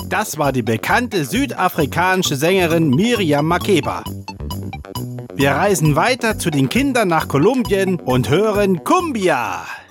Das war die bekannte südafrikanische Sängerin Miriam Makeba. Wir reisen weiter zu den Kindern nach Kolumbien und hören Cumbia.